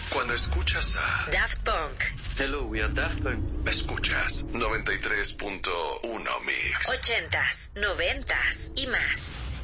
Cuando escuchas a Daft Punk. Hello, we are Daft Punk. Escuchas 93.1 Mix. 80s, 90s y más.